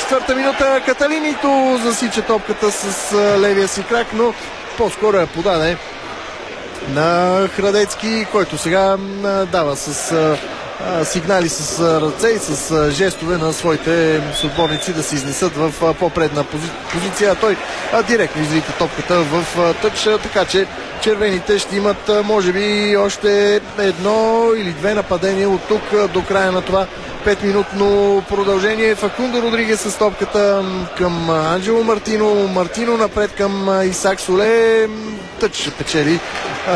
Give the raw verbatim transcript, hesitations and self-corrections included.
четвърта минута. Каталинито засича топката с левия си крак, но по-скоро я подаде на Храдецки, който сега дава с сигнали с ръце и с жестове на своите съотборници да се изнесат в по-предна позиция. Той директно извика топката в тъч, така че червените ще имат може би още едно или две нападения от тук до края на това петминутно продължение. Факундо Родригес с топката към Анджело Мартино. Мартино напред към Исак Соле. Тъч ще печели